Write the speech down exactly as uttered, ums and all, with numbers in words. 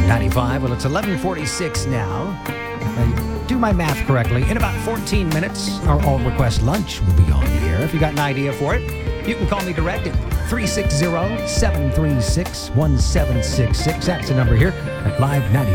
ninety-five. Well, it's eleven forty-six now. Uh, do my math correctly. In about fourteen minutes, our All Request Lunch will be on the air. If you got an idea for it, you can call me direct at three six zero, seven three six, one seven six six. That's the number here at Live ninety-five.